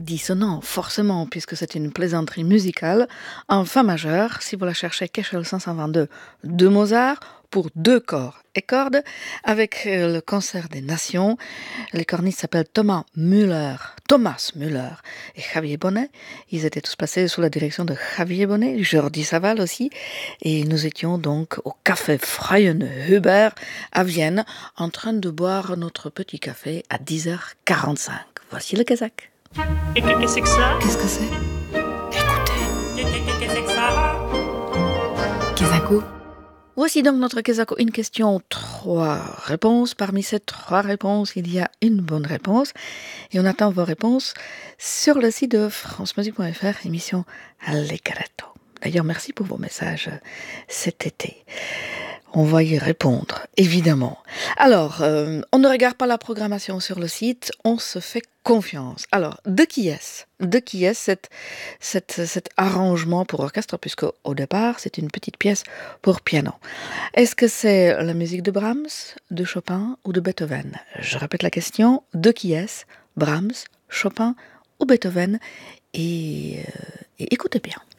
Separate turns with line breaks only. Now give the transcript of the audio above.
dissonant, forcément, puisque c'est une plaisanterie musicale en fa majeur, si vous la cherchez, Köchel 522 de Mozart, pour deux corps et cordes, avec le concert des nations. Les cornistes s'appellent Thomas Müller et Javier Bonnet. Ils étaient tous placés sous la direction de Javier Bonnet, Jordi Savall aussi. Et nous étions donc au café Frauenhuber à Vienne, en train de boire notre petit café à 10h45. Voici le Kazakh.
Qu'est-ce que c'est que ça?
Qu'est-ce que c'est? Écoutez.
Qu'est-ce que c'est que ça?
Kezako. Voici donc notre Kezako. Une question, 3 réponses. Parmi ces 3 réponses, il y a une bonne réponse. Et on attend vos réponses sur le site de francemusique.fr, émission Allegretto. D'ailleurs, merci pour vos messages cet été. On va y répondre, évidemment. Alors, on ne regarde pas la programmation sur le site, on se fait confiance. Alors, de qui est-ce cet arrangement pour orchestre, puisque au départ, c'est une petite pièce pour piano. Est-ce que c'est la musique de Brahms, de Chopin ou de Beethoven? Je répète la question, de qui est-ce? Brahms, Chopin ou Beethoven? Et écoutez bien.